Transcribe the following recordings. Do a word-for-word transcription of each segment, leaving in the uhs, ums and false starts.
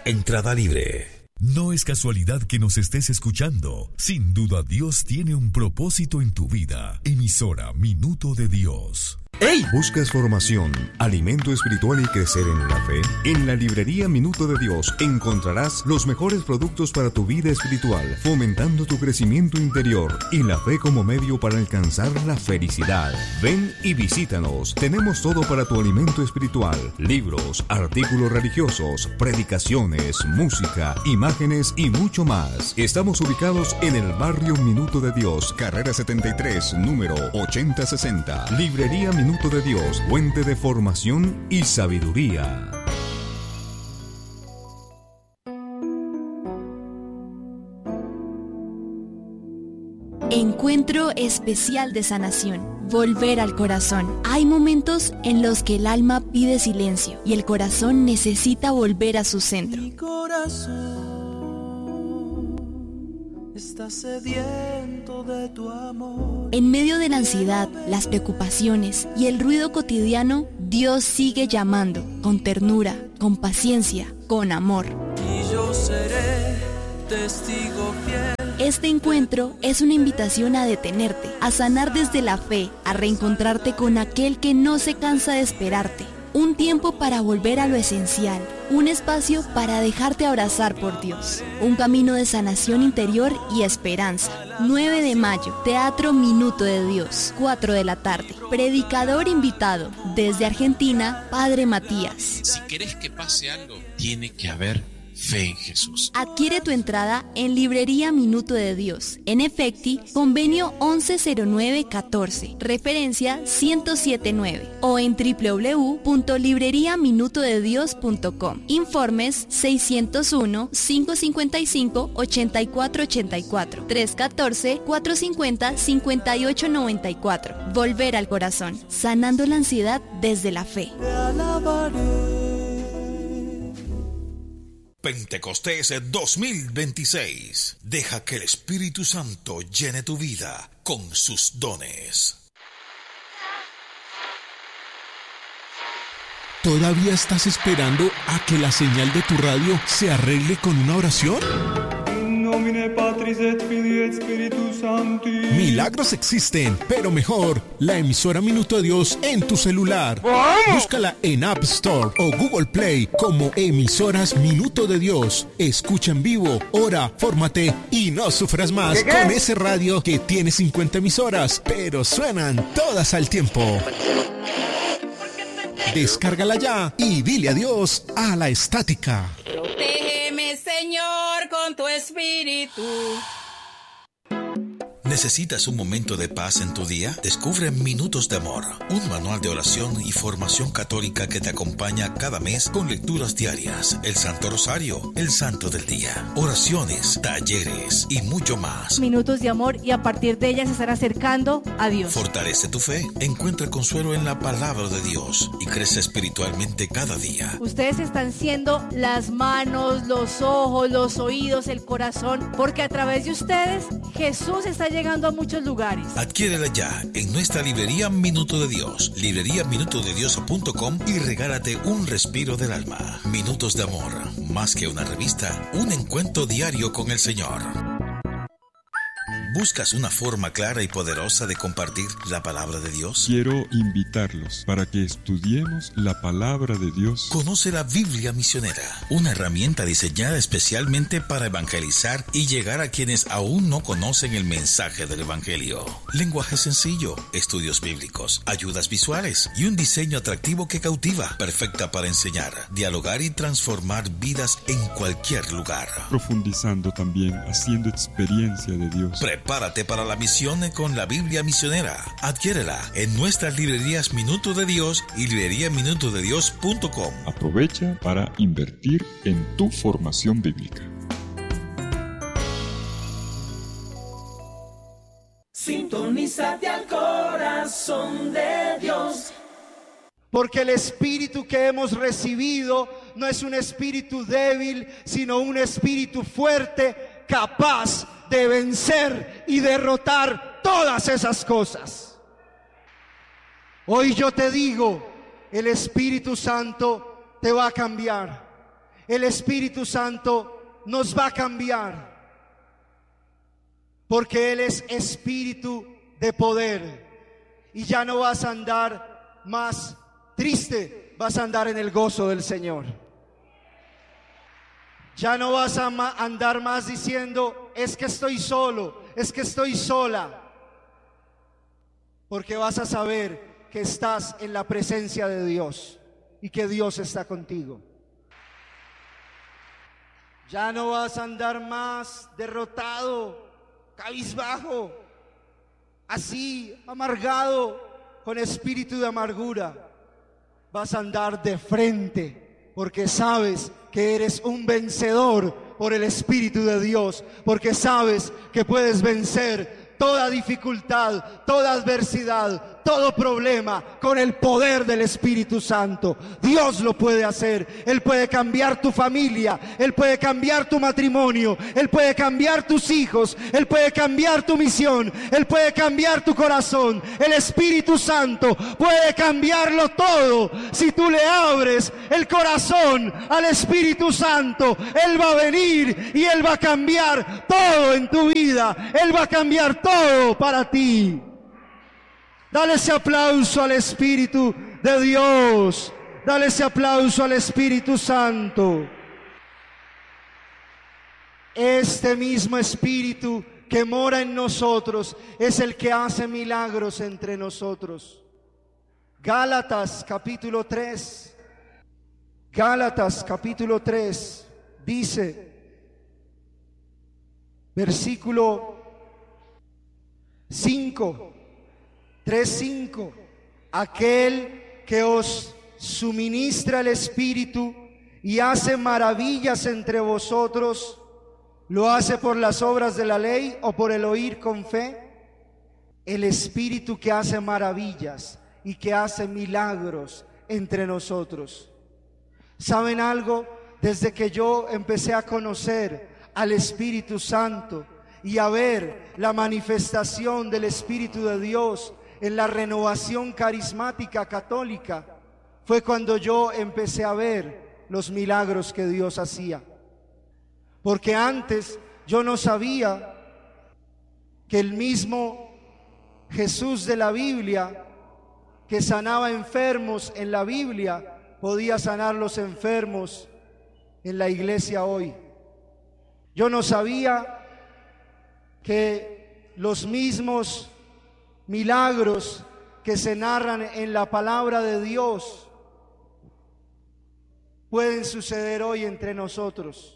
entrada libre. No es casualidad que nos estés escuchando. Sin duda Dios tiene un propósito en tu vida. Emisora Minuto de Dios. ¡Hey! ¿Buscas formación, alimento espiritual y crecer en la fe? En la librería Minuto de Dios encontrarás los mejores productos para tu vida espiritual, fomentando tu crecimiento interior y la fe como medio para alcanzar la felicidad. Ven y visítanos. Tenemos todo para tu alimento espiritual: libros, artículos religiosos, predicaciones, música, imágenes y mucho más. Estamos ubicados en el barrio Minuto de Dios, carrera setenta y tres, número ochenta sesenta. Librería Minuto de Dios, fuente de formación y sabiduría. Encuentro especial de sanación. Volver al corazón. Hay momentos en los que el alma pide silencio y el corazón necesita volver a su centro. Mi corazón está sediento de tu amor. En medio de la ansiedad, las preocupaciones y el ruido cotidiano, Dios sigue llamando con ternura, con paciencia, con amor. Y yo seré testigo fiel. Este encuentro es una invitación a detenerte, a sanar desde la fe, a reencontrarte con aquel que no se cansa de esperarte. Un tiempo para volver a lo esencial, un espacio para dejarte abrazar por Dios, un camino de sanación interior y esperanza. nueve de mayo, Teatro Minuto de Dios, cuatro de la tarde. Predicador invitado, desde Argentina, Padre Matías. Si querés que pase algo, tiene que haber fe en Jesús. Adquiere tu entrada en Librería Minuto de Dios, en Efecti, convenio once cero nueve catorce, referencia ciento siete nueve, o en doble u doble u doble u punto librería minuto de dios punto com. Informes seiscientos uno, cinco cincuenta y cinco, ochenta y cuatro ochenta y cuatro, trescientos catorce, cuatrocientos cincuenta, cincuenta y ocho noventa y cuatro. Volver al corazón, sanando la ansiedad desde la fe. Te alabaré. Pentecostés dos mil veintiséis. Deja que el Espíritu Santo llene tu vida con sus dones. ¿Todavía estás esperando a que la señal de tu radio se arregle con una oración? Milagros existen, pero mejor, la emisora Minuto de Dios en tu celular. Búscala en App Store o Google Play como Emisoras Minuto de Dios. Escucha en vivo, ora, fórmate y no sufras más ¿Qué, qué? con ese radio que tiene cincuenta emisoras, pero suenan todas al tiempo. Descárgala ya y dile adiós a la estática. Protégeme, Señor, con tu espíritu. ¿Necesitas un momento de paz en tu día? Descubre Minutos de Amor, un manual de oración y formación católica que te acompaña cada mes con lecturas diarias, el Santo Rosario, el Santo del Día, oraciones, talleres y mucho más. Minutos de amor, y a partir de ellas se estará acercando a Dios. Fortalece tu fe, encuentra consuelo en la palabra de Dios y crece espiritualmente cada día. Ustedes están siendo las manos, los ojos, los oídos, el corazón, porque a través de ustedes Jesús está llegando llegando a muchos lugares. Adquiérela ya en nuestra librería Minuto de Dios, librería minuto de dios punto com, y regálate un respiro del alma. Minutos de Amor, más que una revista, un encuentro diario con el Señor. ¿Buscas una forma clara y poderosa de compartir la palabra de Dios? Quiero invitarlos para que estudiemos la palabra de Dios. Conoce la Biblia Misionera, una herramienta diseñada especialmente para evangelizar y llegar a quienes aún no conocen el mensaje del Evangelio. Lenguaje sencillo, estudios bíblicos, ayudas visuales y un diseño atractivo que cautiva, perfecta para enseñar, dialogar y transformar vidas en cualquier lugar. Profundizando también, haciendo experiencia de Dios. Prepárate para la misión con la Biblia Misionera. Adquiérela en nuestras librerías Minuto de Dios y librería minuto de dios punto com. Aprovecha para invertir en tu formación bíblica. Sintonízate al corazón de Dios. Porque el espíritu que hemos recibido no es un espíritu débil, sino un espíritu fuerte, capaz de vencer y derrotar todas esas cosas. Hoy yo te digo, el Espíritu Santo te va a cambiar. el Espíritu Santo nos va a cambiar, porque Él es espíritu de poder, y ya no vas a andar más triste, vas a andar en el gozo del Señor. Ya no vas a andar más diciendo, es que estoy solo, es que estoy sola, porque vas a saber que estás en la presencia de Dios y que Dios está contigo. Ya no vas a andar más derrotado, cabizbajo, así, amargado, con espíritu de amargura. Vas a andar de frente, porque sabes que eres un vencedor por el Espíritu de Dios, porque sabes que puedes vencer toda dificultad, toda adversidad, todo problema con el poder del Espíritu Santo. Dios lo puede hacer. Él puede cambiar tu familia, Él puede cambiar tu matrimonio, Él puede cambiar tus hijos, Él puede cambiar tu misión, Él puede cambiar tu corazón. El Espíritu Santo puede cambiarlo todo. Si tú le abres el corazón al Espíritu Santo, Él va a venir y Él va a cambiar todo en tu vida. Él va a cambiar todo para ti. Dale ese aplauso al Espíritu de Dios. Dale ese aplauso al Espíritu Santo. Este mismo Espíritu que mora en nosotros es el que hace milagros entre nosotros. Gálatas capítulo tres. Gálatas capítulo tres dice, versículo cinco. tres cinco. Aquel que os suministra el Espíritu y hace maravillas entre vosotros, ¿lo hace por las obras de la ley o por el oír con fe? El Espíritu que hace maravillas y que hace milagros entre nosotros. ¿Saben algo? Desde que yo empecé a conocer al Espíritu Santo y a ver la manifestación del Espíritu de Dios en la renovación carismática católica, fue cuando yo empecé a ver los milagros que Dios hacía. Porque antes yo no sabía que el mismo Jesús de la Biblia, que sanaba enfermos en la Biblia, podía sanar los enfermos en la iglesia hoy. Yo no sabía que los mismos milagros que se narran en la palabra de Dios pueden suceder hoy entre nosotros.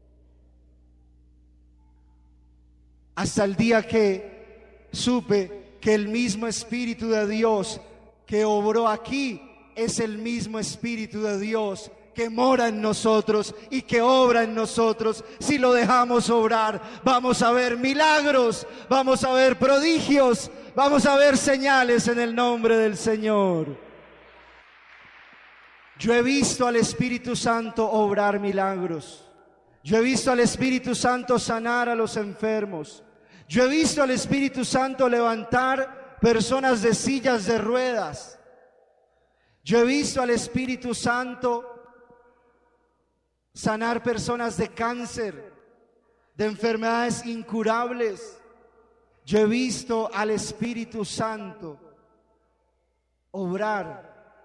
Hasta el día que supe que el mismo Espíritu de Dios que obró aquí es el mismo Espíritu de Dios que mora en nosotros y que obra en nosotros. Si lo dejamos obrar, vamos a ver milagros, vamos a ver prodigios, vamos a ver señales en el nombre del Señor. Yo he visto al Espíritu Santo obrar milagros. Yo he visto al Espíritu Santo sanar a los enfermos. Yo he visto al Espíritu Santo levantar personas de sillas de ruedas. Yo he visto al Espíritu Santo sanar personas de cáncer, de enfermedades incurables. Yo he visto al Espíritu Santo obrar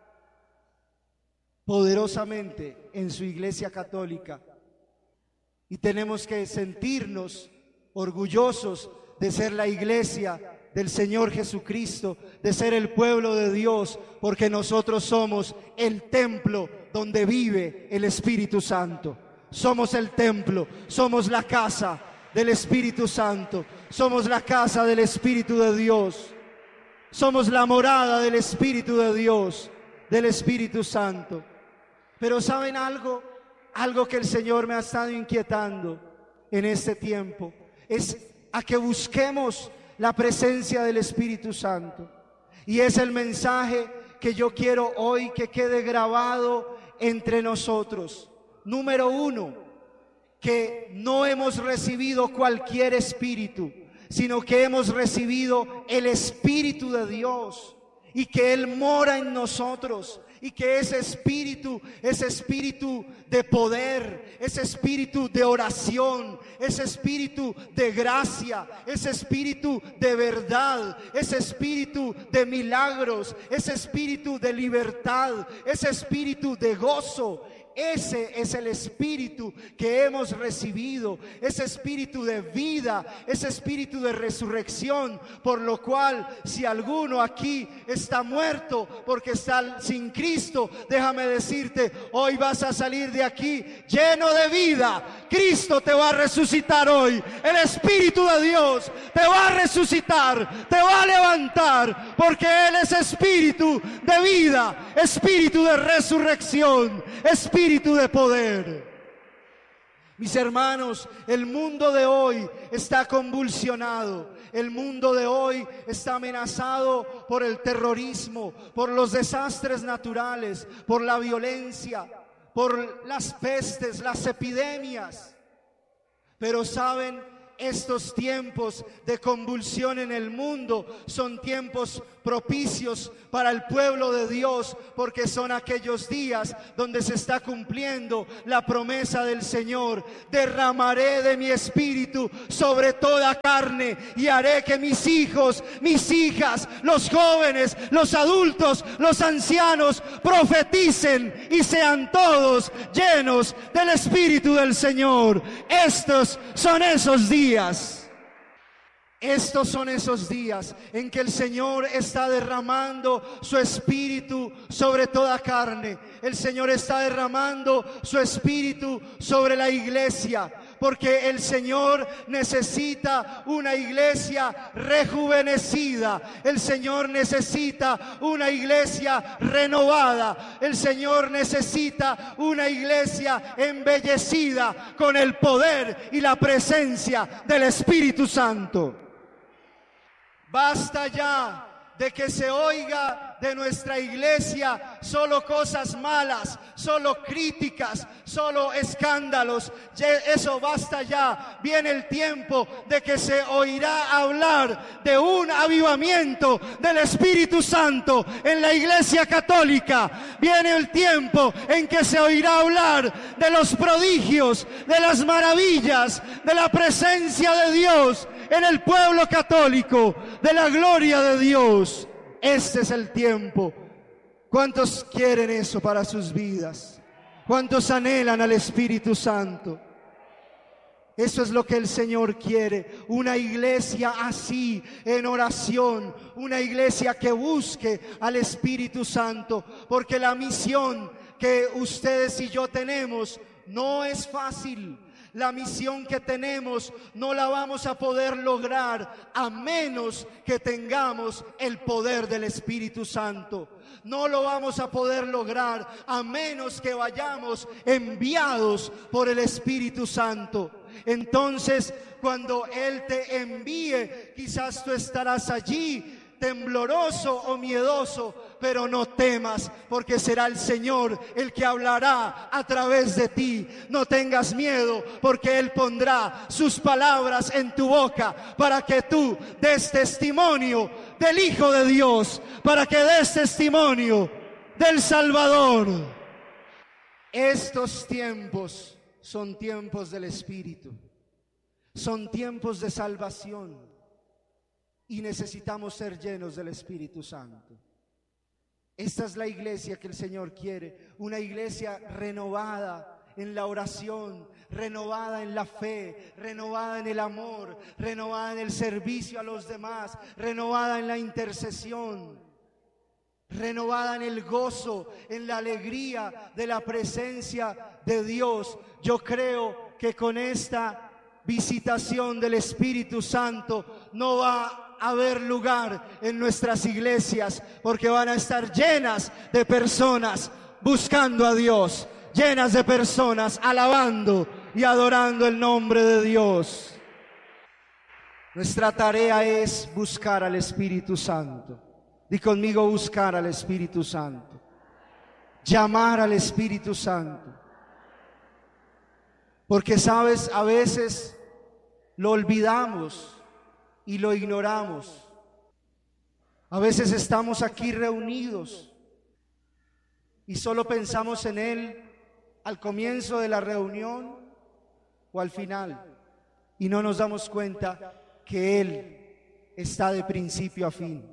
poderosamente en su iglesia católica. Y tenemos que sentirnos orgullosos de ser la iglesia del Señor Jesucristo, de ser el pueblo de Dios, porque nosotros somos el templo donde vive el Espíritu Santo. Somos el templo, somos la casa del Espíritu Santo, somos la casa del Espíritu de Dios, somos la morada del Espíritu de Dios, del Espíritu Santo. Pero ¿saben algo? Algo que el Señor me ha estado inquietando en este tiempo es a que busquemos la presencia del Espíritu Santo. Y es el mensaje que yo quiero hoy que quede grabado entre nosotros. Número uno, que no hemos recibido cualquier espíritu, sino que hemos recibido el Espíritu de Dios y que Él mora en nosotros Y que ese espíritu, ese espíritu de poder, ese espíritu de oración, ese espíritu de gracia, ese espíritu de verdad, ese espíritu de milagros, ese espíritu de libertad, ese espíritu de gozo, ese es el espíritu que hemos recibido, ese espíritu de vida, ese espíritu de resurrección, por lo cual si alguno aquí está muerto porque está sin Cristo, déjame decirte, hoy vas a salir de aquí lleno de vida. Cristo te va a resucitar hoy, el Espíritu de Dios te va a resucitar, te va a levantar, porque Él es espíritu de vida, espíritu de resurrección, espíritu Espíritu de poder. Mis hermanos, el mundo de hoy está convulsionado. El mundo de hoy está amenazado por el terrorismo, por los desastres naturales, por la violencia, por las pestes, las epidemias. Pero saben, estos tiempos de convulsión en el mundo son tiempos propicios para el pueblo de Dios, porque son aquellos días donde se está cumpliendo la promesa del Señor: derramaré de mi espíritu sobre toda carne y haré que mis hijos, mis hijas, los jóvenes, los adultos, los ancianos profeticen y sean todos llenos del Espíritu del Señor. Estos son esos días. Estos son esos días en que el Señor está derramando su espíritu sobre toda carne. El Señor está derramando su espíritu sobre la iglesia, porque el Señor necesita una iglesia rejuvenecida. El Señor necesita una iglesia renovada. El Señor necesita una iglesia embellecida con el poder y la presencia del Espíritu Santo. Basta ya de que se oiga de nuestra iglesia solo cosas malas, solo críticas, solo escándalos. Eso basta ya. Viene el tiempo de que se oirá hablar de un avivamiento del Espíritu Santo en la iglesia católica. Viene el tiempo en que se oirá hablar de los prodigios, de las maravillas, de la presencia de Dios en el pueblo católico, de la gloria de Dios. Este es el tiempo. ¿Cuántos quieren eso para sus vidas? ¿Cuántos anhelan al Espíritu Santo? Eso es lo que el Señor quiere, una iglesia así, en oración, una iglesia que busque al Espíritu Santo, porque la misión que ustedes y yo tenemos no es fácil. La misión que tenemos no la vamos a poder lograr a menos que tengamos el poder del Espíritu Santo. No lo vamos a poder lograr a menos que vayamos enviados por el Espíritu Santo. Entonces, cuando Él te envíe, quizás tú estarás allí tembloroso o miedoso, pero no temas, porque será el Señor el que hablará a través de ti. No tengas miedo, porque Él pondrá sus palabras en tu boca para que tú des testimonio del Hijo de Dios, para que des testimonio del Salvador. Estos tiempos son tiempos del Espíritu, son tiempos de salvación. Y necesitamos ser llenos del Espíritu Santo. Esta es la iglesia que el Señor quiere, una iglesia renovada en la oración, renovada en la fe, renovada en el amor, renovada en el servicio a los demás, renovada en la intercesión, renovada en el gozo, en la alegría de la presencia de Dios. Yo creo que con esta visitación del Espíritu Santo no va a haber lugar en nuestras iglesias, porque van a estar llenas de personas buscando a Dios, llenas de personas alabando y adorando el nombre de Dios. Nuestra tarea es buscar al Espíritu Santo. Di conmigo: buscar al Espíritu Santo, llamar al Espíritu Santo. Porque sabes, a veces lo olvidamos y lo ignoramos. A veces estamos aquí reunidos y solo pensamos en Él al comienzo de la reunión o al final, y no nos damos cuenta que Él está de principio a fin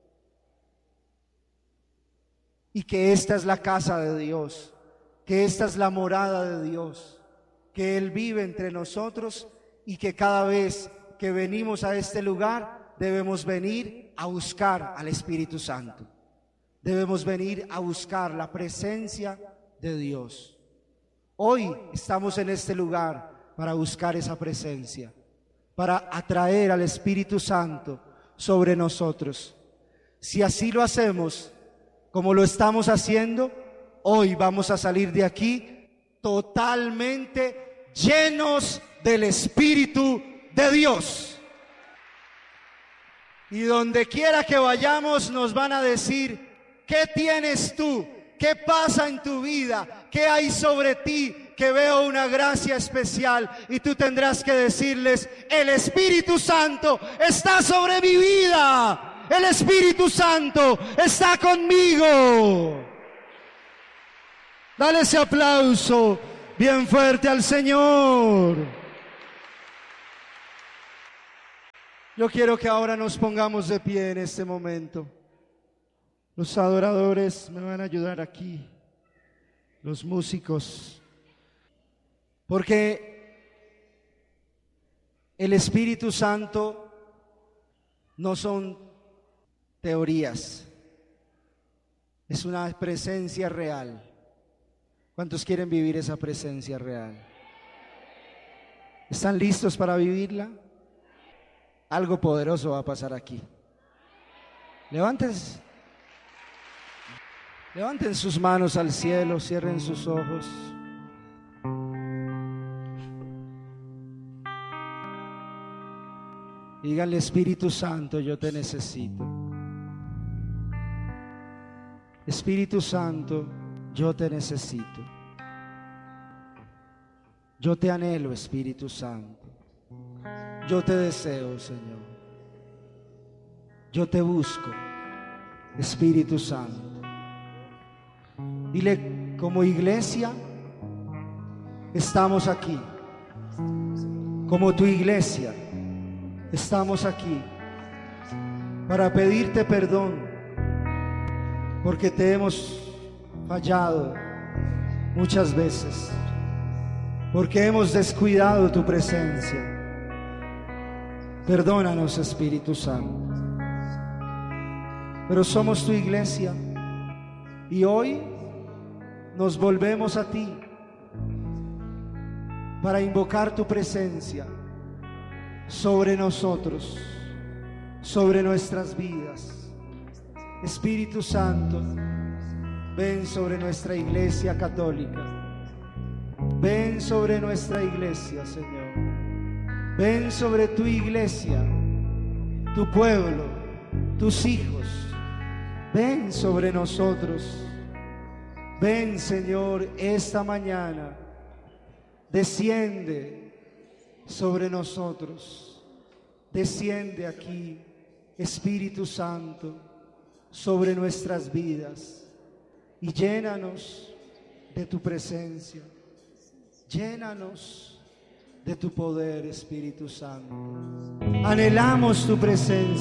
y que esta es la casa de Dios, que esta es la morada de Dios, que Él vive entre nosotros y que cada vez que venimos a este lugar debemos venir a buscar al Espíritu Santo, debemos venir a buscar la presencia de Dios. Hoy estamos en este lugar para buscar esa presencia, para atraer al Espíritu Santo sobre nosotros. Si así lo hacemos, como lo estamos haciendo, hoy vamos a salir de aquí totalmente llenos del Espíritu de Dios. Y donde quiera que vayamos nos van a decir: ¿qué tienes tú? ¿Qué pasa en tu vida? ¿Qué hay sobre ti? Que veo una gracia especial. Y tú tendrás que decirles: el Espíritu Santo está sobre mi vida. El Espíritu Santo está conmigo. Dale ese aplauso bien fuerte al Señor. Yo quiero que ahora nos pongamos de pie en este momento. Los adoradores me van a ayudar aquí, los músicos, porque el Espíritu Santo no son teorías, es una presencia real. ¿Cuántos quieren vivir esa presencia real? ¿Están listos para vivirla? Algo poderoso va a pasar aquí. Levántense. Levanten sus manos al cielo, cierren sus ojos. Díganle: Espíritu Santo, yo te necesito. Espíritu Santo, yo te necesito. Yo te anhelo, Espíritu Santo. Yo te deseo, Señor. Yo te busco, Espíritu Santo. Dile: como iglesia estamos aquí, como tu iglesia estamos aquí para pedirte perdón porque te hemos fallado muchas veces, porque hemos descuidado tu presencia. Perdónanos, Espíritu Santo. Pero somos tu iglesia y hoy nos volvemos a ti para invocar tu presencia sobre nosotros, sobre nuestras vidas. Espíritu Santo, ven sobre nuestra iglesia católica. Ven sobre nuestra iglesia, Señor. Ven sobre tu iglesia, tu pueblo, tus hijos. Ven sobre nosotros. Ven, Señor, esta mañana, desciende sobre nosotros, desciende aquí, Espíritu Santo, sobre nuestras vidas y llénanos de tu presencia, llénanos de tu poder, Espíritu Santo. Anhelamos tu presencia.